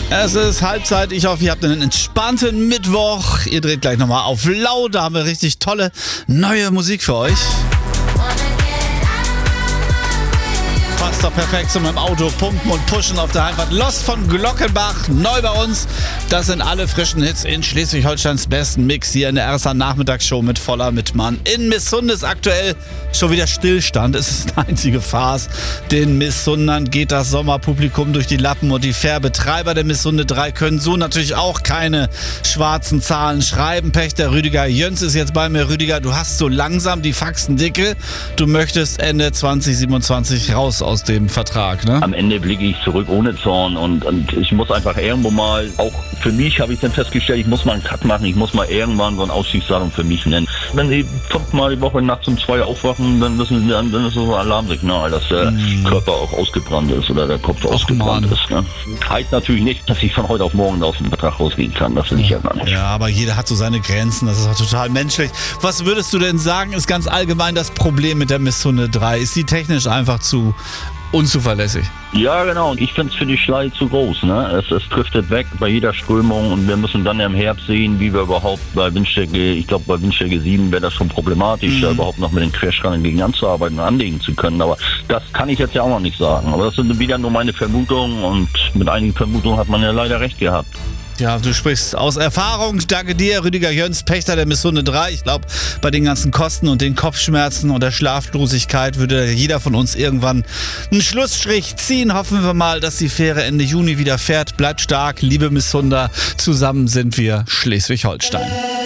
Es ist Halbzeit. Ich hoffe, ihr habt einen entspannten Mittwoch. Ihr dreht gleich nochmal auf laut. Da haben wir richtig tolle neue Musik für euch. Passt doch perfekt zu meinem Auto. Pumpen und pushen auf der Heimfahrt. Lost von Glockenbach. Neu bei uns. Das sind alle frischen Hits in Schleswig-Holsteins besten Mix hier in der RSA Nachmittagsshow mit Voller Mitmann. In Missunde ist aktuell schon wieder Stillstand. Es ist eine einzige Farce. Den Missundern geht das Sommerpublikum durch die Lappen und die Fährbetreiber der Missunde 3 können so natürlich auch keine schwarzen Zahlen schreiben. Pächter Rüdiger Jöns ist jetzt bei mir. Rüdiger, du hast so langsam die Faxen dicke. Du möchtest Ende 2027 raus aus dem Vertrag, ne? Am Ende blicke ich zurück ohne Zorn und ich muss einfach irgendwo mal, auch für mich habe ich dann festgestellt, ich muss mal einen Cut machen, ich muss mal irgendwann so ein Ausstiegsdatum für mich nennen. Wenn sie 5-mal die Woche nachts um 2 aufwachen, dann ist das so ein Alarmsignal, dass der Körper auch ausgebrannt ist oder der Kopf ausgebrannt ist. Ne? Heißt natürlich nicht, dass ich von heute auf morgen aus dem Vertrag rausgehen kann, das will ich ja gar nicht. Ja, aber jeder hat so seine Grenzen, das ist auch total menschlich. Was würdest du denn sagen, ist ganz allgemein das Problem mit der Missunde 3? Ist sie technisch einfach zu unzuverlässig? Ja, genau. Ich finde es für die Schlei zu groß. Ne? Es driftet weg bei jeder Strömung und wir müssen dann im Herbst sehen, wie wir überhaupt bei Windstärke, ich glaube bei Windstärke 7 wäre das schon problematisch, da überhaupt noch mit den Querschränken gegen anzuarbeiten und anlegen zu können. Aber das kann ich jetzt ja auch noch nicht sagen. Aber das sind wieder nur meine Vermutungen und mit einigen Vermutungen hat man ja leider recht gehabt. Ja, du sprichst aus Erfahrung. Danke dir, Rüdiger Jöns, Pächter der Missunde 3. Ich glaube, bei den ganzen Kosten und den Kopfschmerzen und der Schlaflosigkeit würde jeder von uns irgendwann einen Schlussstrich ziehen. Hoffen wir mal, dass die Fähre Ende Juni wieder fährt. Bleibt stark, liebe Missunder. Zusammen sind wir Schleswig-Holstein.